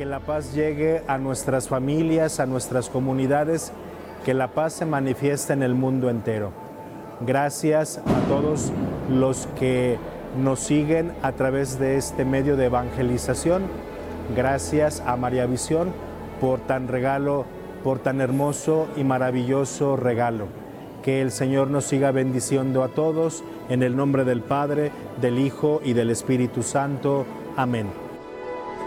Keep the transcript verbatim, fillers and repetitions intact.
que la paz llegue a nuestras familias, a nuestras comunidades, que la paz se manifieste en el mundo entero. Gracias a todos los que nos siguen a través de este medio de evangelización. Gracias a María Visión por tan regalo, por tan hermoso y maravilloso regalo. Que el Señor nos siga bendiciendo a todos, en el nombre del Padre, del Hijo y del Espíritu Santo. Amén.